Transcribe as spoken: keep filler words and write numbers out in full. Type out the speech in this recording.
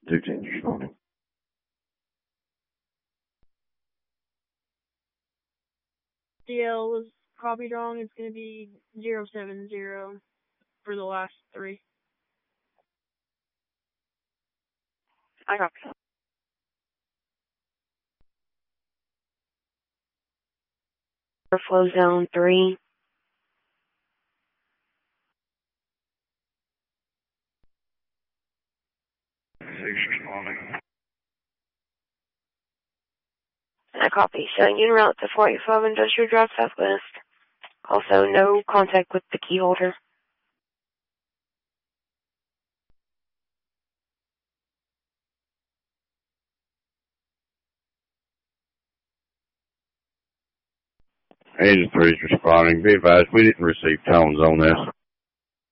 Two tens responding. D L was copied wrong. It's going to be zero seven zero for the last three. I copy. Flow zone three. Six responding. I copy. So en route to four eighty-five Industrial Drive Southwest. Also, no contact with the key holder. Agent three is responding. Be advised, we didn't receive tones on this.